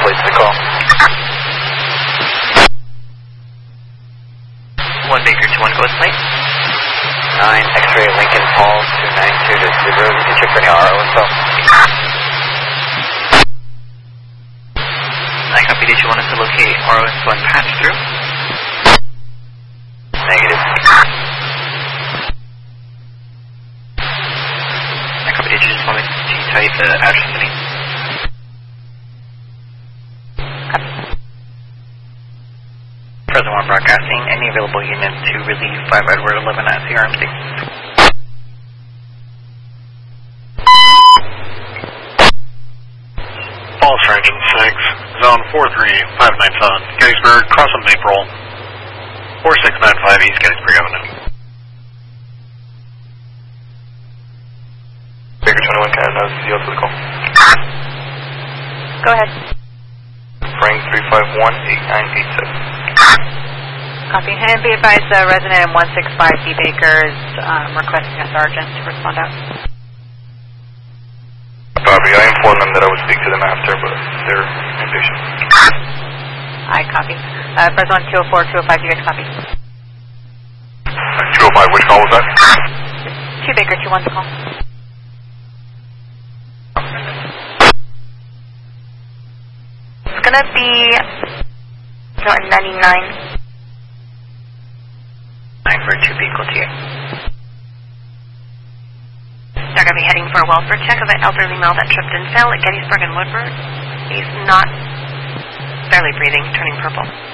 plate to the call. 1 Baker 21, go with plate. 9 X-ray Lincoln Paul 292 to 0. You can check for any RO info. 9 copy, did you want us to locate ROS1 patch through? Negative. 9 copy, did you just want me to tell you the address of the meeting? Present one broadcasting, any available units to relieve 5 Edward 11 at CRMC. False for engine 6, zone 43597, Gettysburg, crossing April, 4695 East Gettysburg Avenue. Baker 21, can I have CO to the call? Go ahead. Frank 351-8987. Copy. And be advised, resident 165D Baker is requesting a sergeant to respond out. Copy. I informed them that I would speak to them after, but they're impatient. I copy. President 204, 205, you guys copy. 205, which call was that? 2 Baker 21's call. It's gonna be Norton 99. 9 for 2 vehicle TA. They're going to be heading for a welfare check of an elderly male that tripped and fell at Gettysburg and Woodward. He's not barely breathing, turning purple.